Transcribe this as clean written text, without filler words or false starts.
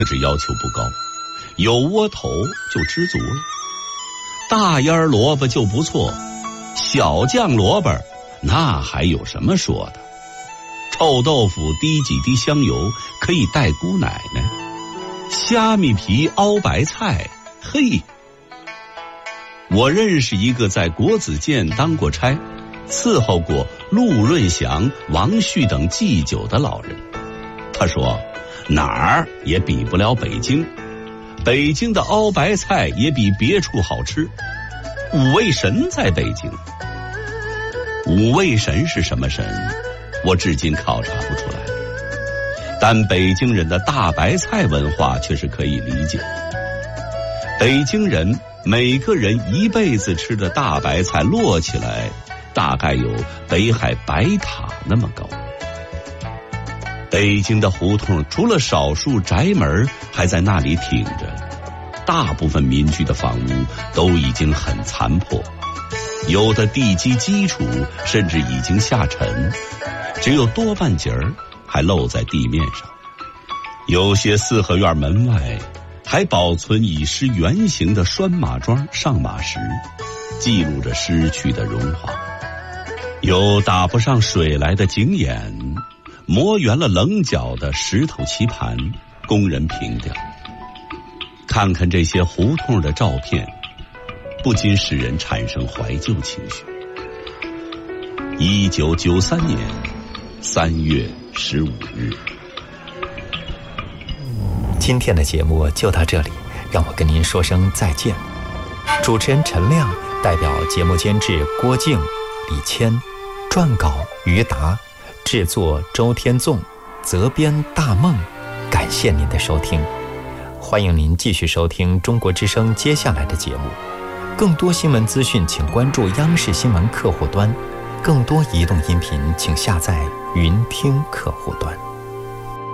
只要求不高，有窝头就知足了。大腌萝卜就不错，小酱萝卜那还有什么说的？臭豆腐滴几滴香油可以带姑奶奶，虾米皮熬白菜，嘿！我认识一个在国子监当过差，伺候过陆润祥、王旭等祭酒的老人。他说哪儿也比不了北京，北京的熬白菜也比别处好吃。五味神在北京，五味神是什么神？我至今考察不出来，但北京人的大白菜文化却是可以理解。北京人每个人一辈子吃的大白菜摞起来，大概有北海白塔那么高。北京的胡同除了少数宅门还在那里挺着，大部分民居的房屋都已经很残破，有的地基基础甚至已经下沉，只有多半截儿还露在地面上。有些四合院门外还保存已失原形的拴马桩、上马石，记录着失去的荣华。有打不上水来的井眼，磨圆了棱角的石头棋盘，供人凭吊。看看这些胡同的照片，不禁使人产生怀旧情绪。1993年3月15日。 今天的节目就到这里，让我跟您说声再见。主持人陈亮代表节目监制郭静、李谦，撰稿于达，制作周天纵，责编大梦。感谢您的收听，欢迎您继续收听中国之声接下来的节目。更多新闻资讯请关注央视新闻客户端，更多移动音频请下载云听客户端。